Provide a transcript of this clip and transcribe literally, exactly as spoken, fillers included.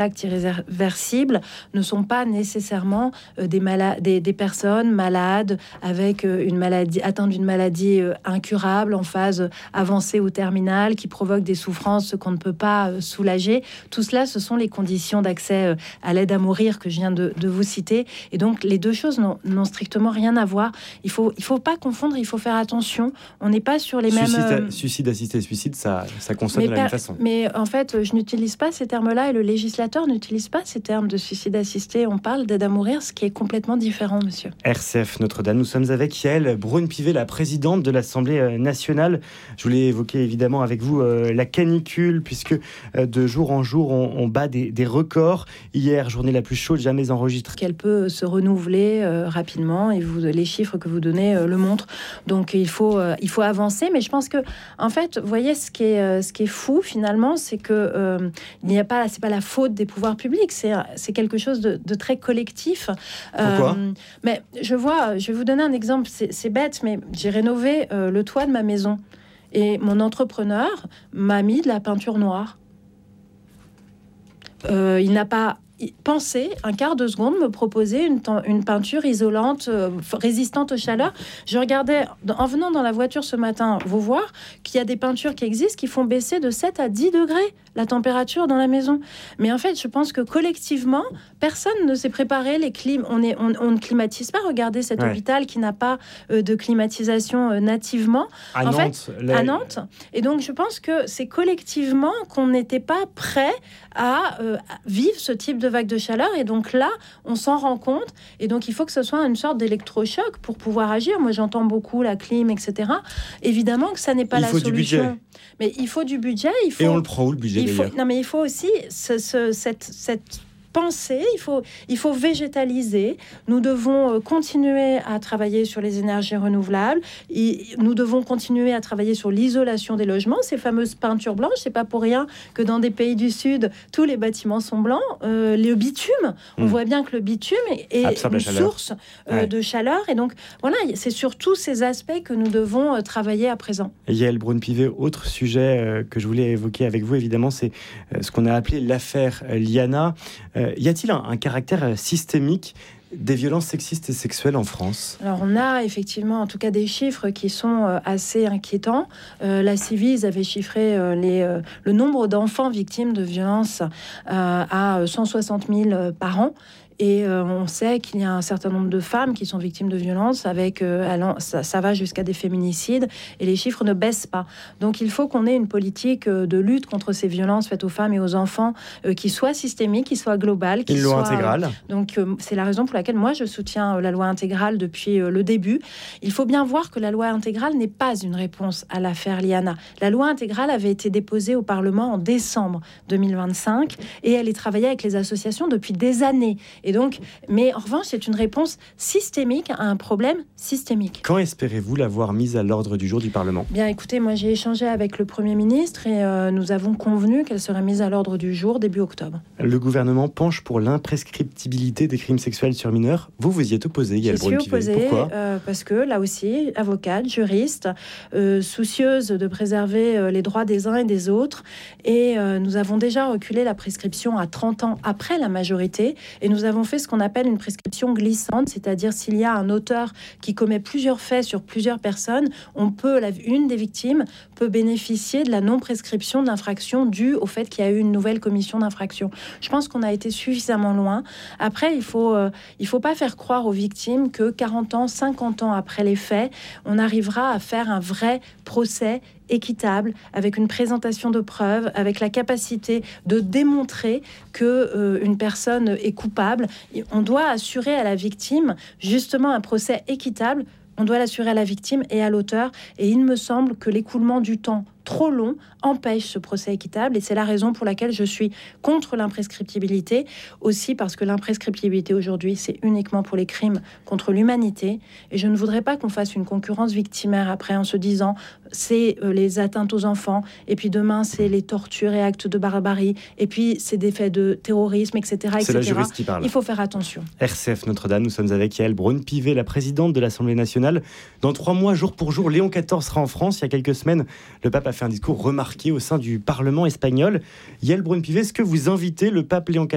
actes irréversibles ne sont pas nécessairement euh, des, mala- des, des personnes malades avec euh, une maladie, atteintes d'une maladie euh, incurable en phase avancée ou terminale qui provoque des souffrances qu'on ne peut pas euh, soulager. Tout cela, ce sont les conditions d'accès euh, à l'aide à mourir que je viens de, de vous citer. Et donc, les deux choses n'ont, n'ont strictement rien à voir. Il faut, il faut pas confondre, il faut faire attention. On n'est pas sur les suicide, mêmes... Euh... Suicide assisté, suicide, ça, ça consomme mais de la per... même façon. Mais en fait, je n'utilise pas ces termes-là et le législateur n'utilise pas ces termes de suicide assisté. On parle d'aide à mourir, ce qui est complètement différent, monsieur. R C F Notre-Dame, nous sommes avec Yaël Braun-Pivet, la présidente de l'Assemblée nationale. Je voulais évoquer évidemment avec vous euh, la canicule, puisque euh, de jour en jour, on, on bat des, des records. Hier, journée la plus chaude jamais enregistrée. Qu'elle peut se renouveler euh, rapidement, et vous, les chiffres que vous donnez euh, le montrent. Donc il faut, euh, il faut avancer, mais je pense que, en fait, vous voyez, ce qui est, euh, ce qui est fou finalement, c'est que euh, il n'y a pas, c'est pas la faute des pouvoirs publics, c'est, c'est quelque chose de, de très collectif. Pourquoi euh, Mais je vois, je vais vous donner un exemple, c'est, c'est bête, mais j'ai rénové euh, le toit de ma maison et mon entrepreneur m'a mis de la peinture noire. Euh, il n'a pas pensé un quart de seconde me proposer une, une peinture isolante, euh, résistante aux chaleurs. Je regardais, en venant dans la voiture ce matin, vous voir qu'il y a des peintures qui existent qui font baisser de sept à dix degrés la température dans la maison. Mais en fait, je pense que collectivement, personne ne s'est préparé. Les clim- on, est, on, on ne climatise pas. Regardez cet ouais. hôpital qui n'a pas euh, de climatisation euh, nativement. À en Nantes, fait, la... à Nantes. Et donc, je pense que c'est collectivement qu'on n'était pas prêt à, euh, à vivre ce type de vague de chaleur. Et donc là, on s'en rend compte. Et donc, il faut que ce soit une sorte d'électrochoc pour pouvoir agir. Moi, j'entends beaucoup la clim, et cetera. Évidemment que ça n'est pas il la faut solution. Du budget. Mais il faut du budget. Il faut... Et on le prend où, le budget, il faut... d'ailleurs ? Non, mais il faut aussi ce, ce, cette... cette... penser, il faut, il faut végétaliser. Nous devons continuer à travailler sur les énergies renouvelables. Et nous devons continuer à travailler sur l'isolation des logements. Ces fameuses peintures blanches, c'est pas pour rien que dans des pays du Sud, tous les bâtiments sont blancs. Euh, le bitume, mmh. on voit bien que le bitume est Absorbe une source euh, ouais. de chaleur. Et donc, voilà, c'est sur tous ces aspects que nous devons euh, travailler à présent. Yaël Braun-Pivet, autre sujet euh, que je voulais évoquer avec vous, évidemment, c'est euh, ce qu'on a appelé l'affaire Liana. Euh, y a-t-il un, un caractère systémique des violences sexistes et sexuelles en France ? Alors, on a effectivement, en tout cas, des chiffres qui sont euh, assez inquiétants. Euh, la Civis avait chiffré euh, les, euh, le nombre d'enfants victimes de violences euh, à cent soixante mille par an. Et euh, on sait qu'il y a un certain nombre de femmes qui sont victimes de violences, avec, euh, allant, ça, ça va jusqu'à des féminicides, et les chiffres ne baissent pas. Donc il faut qu'on ait une politique euh, de lutte contre ces violences faites aux femmes et aux enfants euh, qui soit systémique, qui soit globale. Qui une loi soit, intégrale. Euh, donc euh, c'est la raison pour laquelle moi je soutiens euh, la loi intégrale depuis euh, le début. Il faut bien voir que la loi intégrale n'est pas une réponse à l'affaire Liana. La loi intégrale avait été déposée au Parlement en décembre deux mille vingt-cinq et elle est travaillée avec les associations depuis des années. Et donc, mais en revanche, c'est une réponse systémique à un problème systémique. Quand espérez-vous l'avoir mise à l'ordre du jour du Parlement ? Bien, écoutez, moi j'ai échangé avec le Premier ministre et euh, nous avons convenu qu'elle serait mise à l'ordre du jour début octobre. Le gouvernement penche pour l'imprescriptibilité des crimes sexuels sur mineurs. Vous, vous y êtes opposé, Yaël Braun-Pivet. Je suis opposée. Pourquoi ? euh, Parce que, là aussi, avocate, juriste, euh, soucieuse de préserver euh, les droits des uns et des autres. Et euh, nous avons déjà reculé la prescription à trente ans après la majorité. Et nous avons fait ce qu'on appelle une prescription glissante, c'est-à-dire s'il y a un auteur qui commet plusieurs faits sur plusieurs personnes, on peut, la, une des victimes peut bénéficier de la non-prescription d'infraction due au fait qu'il y a eu une nouvelle commission d'infraction. Je pense qu'on a été suffisamment loin. Après, il faut, euh, il faut pas faire croire aux victimes que quarante ans, cinquante ans après les faits, on arrivera à faire un vrai procès équitable, avec une présentation de preuves, avec la capacité de démontrer que euh, une personne est coupable. On doit assurer à la victime justement un procès équitable. On doit l'assurer à la victime et à l'auteur. Et il me semble que l'écoulement du temps trop long empêche ce procès équitable, et c'est la raison pour laquelle je suis contre l'imprescriptibilité, aussi parce que l'imprescriptibilité aujourd'hui c'est uniquement pour les crimes contre l'humanité, et je ne voudrais pas qu'on fasse une concurrence victimaire après en se disant c'est euh, les atteintes aux enfants, et puis demain c'est les tortures et actes de barbarie, et puis c'est des faits de terrorisme, et cetera, et cetera. C'est la juriste qui parle. Il faut faire attention. R C F Notre-Dame, nous sommes avec Yaël Braun-Pivet, la présidente de l'Assemblée nationale. Dans trois mois, jour pour jour, Léon quatorze sera en France. Il y a quelques semaines, le pape a fait un discours remarqué au sein du Parlement espagnol. Yaël Braun-Pivet, est-ce que vous invitez le pape Léon quatorze